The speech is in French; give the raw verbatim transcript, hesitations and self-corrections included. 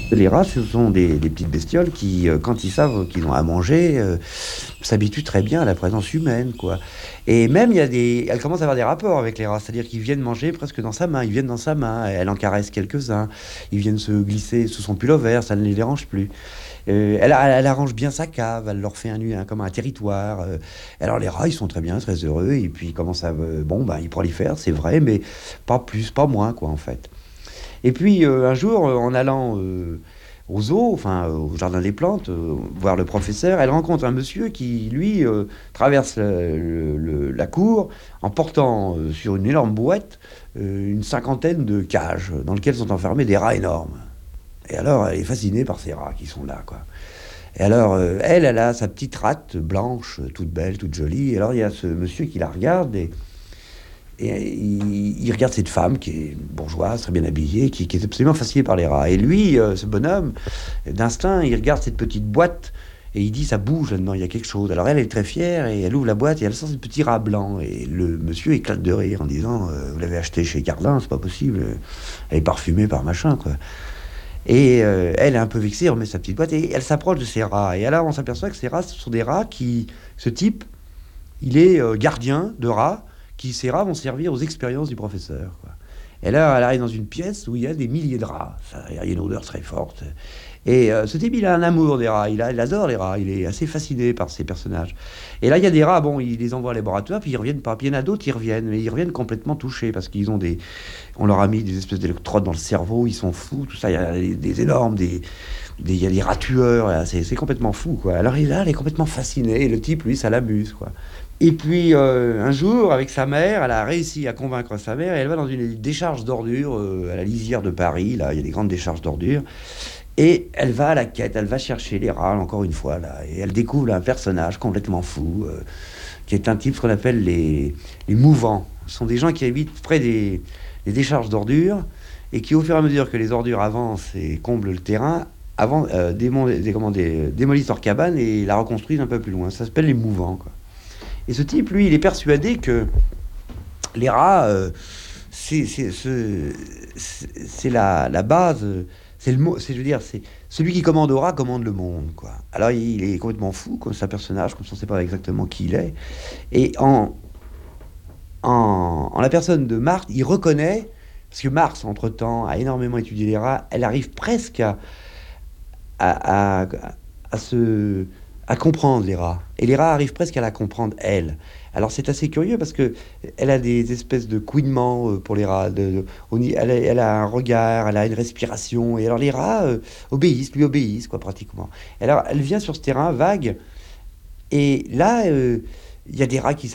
Les rats, ce sont des, des petites bestioles qui, euh, quand ils savent qu'ils ont à manger, euh, s'habituent très bien à la présence humaine, quoi. Et même, il y a des... elles commencent à avoir des rapports avec les rats, c'est-à-dire qu'ils viennent manger presque dans sa main, ils viennent dans sa main, elle en caresse quelques-uns, ils viennent se glisser sous son pullover, ça ne les dérange plus. Euh, elle, elle- elle arrange bien sa cave, elle leur fait un, nu- un- comme un territoire. euh. Alors les rats, ils sont très bien, très heureux, et puis ils commencent à... euh, bon, ben, ils prolifèrent, c'est vrai, mais pas plus, pas moins, quoi, en fait. Et puis euh, un jour, euh, en allant euh, au zoo, enfin euh, au jardin des plantes, euh, voir le professeur, elle rencontre un monsieur qui, lui, euh, traverse le- le- le- la cour en portant euh, sur une énorme boîte euh, une cinquantaine de cages dans lesquelles sont enfermés des rats énormes. Et alors, elle est fascinée par ces rats qui sont là, quoi. Et alors, euh, elle, elle a sa petite rate blanche, toute belle, toute jolie. Et alors, il y a ce monsieur qui la regarde et et il, il regarde cette femme qui est bourgeoise, très bien habillée, qui, qui est absolument fascinée par les rats. Et lui, euh, ce bonhomme, d'instinct, il regarde cette petite boîte et il dit ça bouge là-dedans, il y a quelque chose. Alors elle, elle est très fière et elle ouvre la boîte et elle sent ce petit rat blanc. Et le monsieur éclate de rire en disant euh, vous l'avez acheté chez Cardin, c'est pas possible. Elle est parfumée par machin, quoi. Et euh, elle est un peu vexée, elle remet sa petite boîte et elle s'approche de ces rats. Et alors on s'aperçoit que ces rats, ce sont des rats qui, ce type, il est euh, gardien de rats qui, ces rats, vont servir aux expériences du professeur, quoi. Et là, elle arrive dans une pièce où il y a des milliers de rats. Ça, il y a une odeur très forte. Et euh, ce type, il a un amour des rats. Il, a, il adore les rats. Il est assez fasciné par ces personnages. Et là, il y a des rats, bon, il les envoie à laboratoire, puis ils reviennent pas. Puis il y en a d'autres, ils reviennent. Mais ils reviennent complètement touchés parce qu'ils ont des. On leur a mis des espèces d'électrodes dans le cerveau. Ils sont fous, tout ça. Il y a des, des énormes, des. des- Il y a des rats tueurs. Là. C'est c'est complètement fou, quoi. Alors il, là, elle est complètement fascinée. Et le type, lui, ça l'amuse, quoi. Et puis euh, un jour, avec sa mère, elle a réussi à convaincre sa mère et elle va dans une décharge d'ordures euh, à la lisière de Paris. Là, il y a des grandes décharges d'ordures. Et elle va à la quête, elle va chercher les rats, encore une fois, là. Et elle découvre là, un personnage complètement fou, euh, qui est un type, ce qu'on appelle les, les mouvants. Ce sont des gens qui habitent près des, des décharges d'ordures et qui, au fur et à mesure que les ordures avancent et comblent le terrain, avant, euh, démon- dé- comment, dé- démolissent leur cabane et la reconstruisent un peu plus loin. Ça s'appelle les mouvants, quoi. Et ce type, lui, il est persuadé que les rats, euh, c'est c'est- ce- c'est- c'est la, la base, euh, c'est le mot, c'est, je veux dire, c'est celui qui commande au rat commande le monde, quoi. Alors il est complètement fou, comme c'est un personnage, comme ça on ne sait pas exactement qui il est. Et en, en, en la personne de Marthe, il reconnaît, parce que Marx, entre-temps, a énormément étudié les rats, elle arrive presque à, à, à, à se, à comprendre les rats. Et les rats arrivent presque à la comprendre, elle. Alors c'est assez curieux parce que elle a des espèces de couinements euh, pour les rats. De, de- au ni- elle, a, elle a un regard, elle a une respiration. Et alors les rats euh, obéissent, lui obéissent, quoi, pratiquement. Et alors elle vient sur ce terrain vague. Et là, euh, il y a des rats qui